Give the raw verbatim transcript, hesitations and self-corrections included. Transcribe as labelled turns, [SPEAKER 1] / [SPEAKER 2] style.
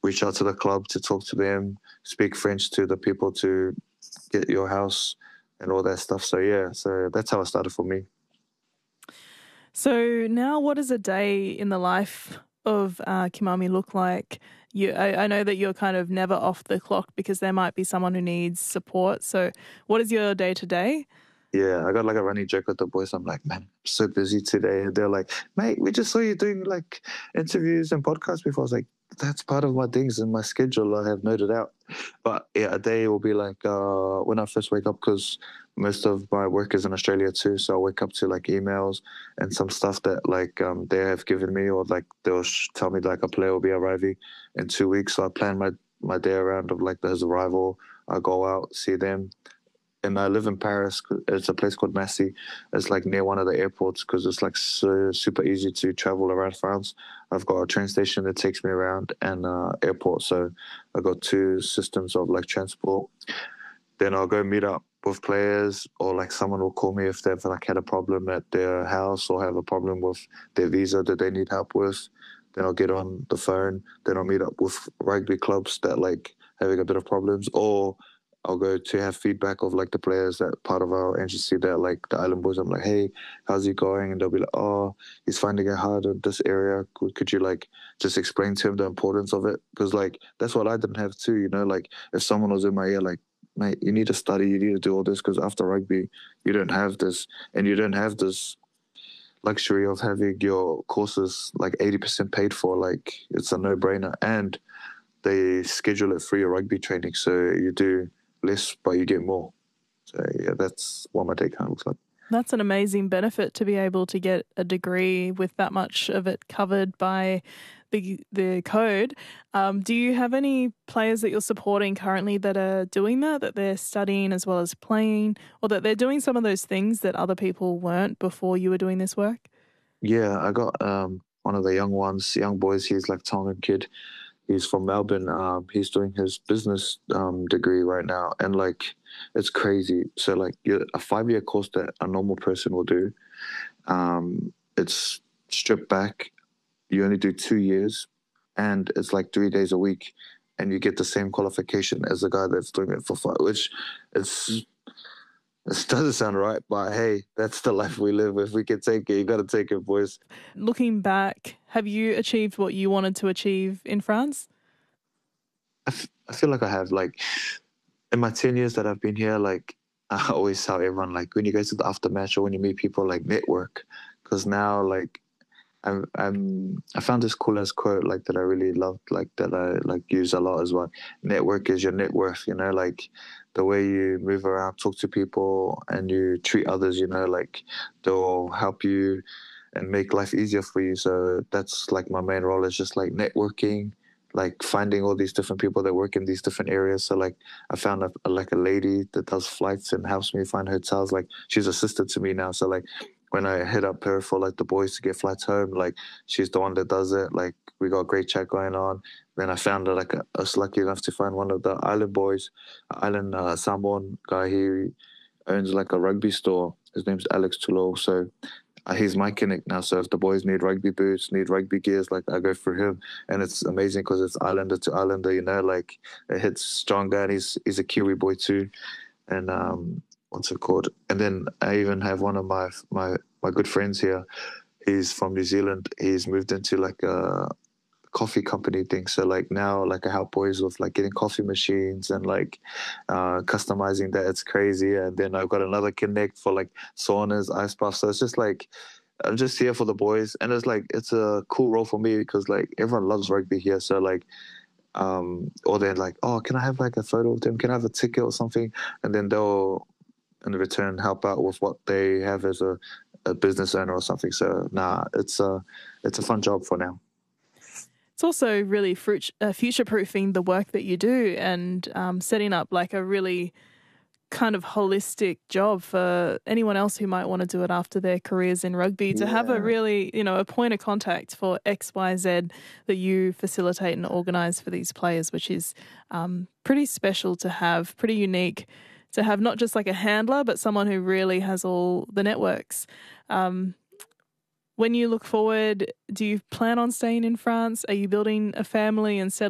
[SPEAKER 1] reach out to the club to talk to them, speak French to the people to get your house and all that stuff. So yeah, so that's how it started for me.
[SPEAKER 2] So now what does a day in the life of uh, Kimami look like? You, I, I know that you're kind of never off the clock because there might be someone who needs support. So what is your day-to-day?
[SPEAKER 1] Yeah, I got like a running joke with the boys. I'm like, man, I'm so busy today. And they're like, mate, we just saw you doing like interviews and podcasts before. I was like, that's part of my things in my schedule. I have noted out. But yeah, a day will be like uh, when I first wake up, because most of my work is in Australia too. So I wake up to like emails and some stuff that like um, they have given me, or like they'll sh- tell me like a player will be arriving in two weeks. So I plan my, my day around of like his arrival. I go out, see them. And I live in Paris. It's a place called Massy. It's like near one of the airports, because it's like so super easy to travel around France. I've got a train station that takes me around, and uh, airport. So I got two systems of like transport. Then I'll go meet up with players, or like someone will call me if they've like had a problem at their house or have a problem with their visa that they need help with. Then I'll get on the phone. Then I'll meet up with rugby clubs that like having a bit of problems, or I'll go to have feedback of like the players that part of our agency that like the Island Boys. I'm like, hey, how's he going? And they'll be like, oh, he's finding it hard in this area. Could, could you like just explain to him the importance of it? Because like that's what I didn't have too, you know, like if someone was in my ear, like, mate, you need to study, you need to do all this, because after rugby, you don't have this, and you don't have this luxury of having your courses like eighty percent paid for. Like it's a no-brainer, and they schedule it for your rugby training, so you do less but you get more. So yeah, that's what my day kind of looks like.
[SPEAKER 2] That's an amazing benefit to be able to get a degree with that much of it covered by the the code. Um, do you have any players that you're supporting currently that are doing that, that they're studying as well as playing, or that they're doing some of those things that other people weren't before you were doing this work?
[SPEAKER 1] Yeah, I got um, one of the young ones, young boys. He's like Tongan kid. He's from Melbourne. Um, he's doing his business um, degree right now, and like it's crazy. So like a five year course that a normal person will do, um, it's stripped back. You only do two years, and it's like three days a week, and you get the same qualification as the guy that's doing it for five. Which it's it doesn't sound right, but hey, that's the life we live. If we can take it, you got to take it, boys.
[SPEAKER 2] Looking back, have you achieved what you wanted to achieve in France?
[SPEAKER 1] I, f- I feel like I have. Like in my ten years that I've been here, like I always tell everyone, like when you go to the aftermatch or when you meet people, like network, because now like I'm, I'm I found this cool ass quote like that I really loved, like that I like use a lot as well. Network is your net worth, you know, like the way you move around, talk to people, and you treat others, you know, like they'll help you and make life easier for you. So that's like my main role is just like networking, like finding all these different people that work in these different areas. So like I found a, like a lady that does flights and helps me find hotels. Like she's assistant to me now. So like when I hit up her for like the boys to get flights home, like she's the one that does it. Like we got a great chat going on. Then I found that like I was lucky enough to find one of the island boys, island uh, Samoan guy. He owns like a rugby store. His name's Alex Tulo. So uh, he's my Kinnick now. So if the boys need rugby boots, need rugby gears, like I go for him, and it's amazing because it's islander to islander. You know, like it hits stronger, and he's he's a Kiwi boy too. And um, what's it called? And then I even have one of my my my good friends here. He's from New Zealand. He's moved into like a coffee company thing. So like now, like I help boys with like getting coffee machines and like uh, customizing that. It's crazy. And then I've got another connect for like saunas, ice baths. So it's just like I'm just here for the boys, and it's like it's a cool role for me because like everyone loves rugby here. So like um, or they're like, oh, can I have like a photo of them? Can I have a ticket or something? And then they'll in return help out with what they have as a, a business owner or something. So nah, it's a it's a fun job for now.
[SPEAKER 2] It's also really fruit, uh, future-proofing the work that you do and um, setting up like a really kind of holistic job for anyone else who might want to do it after their careers in rugby, to
[SPEAKER 1] Yeah.
[SPEAKER 2] have a really, you know, a point of contact for X, Y, Z that you facilitate and organise for these players, which is um, pretty special to have, pretty unique to have, not just like a handler, but someone who really has all the networks. Um, when you look forward, do you plan on staying in France? Are you building a family and settling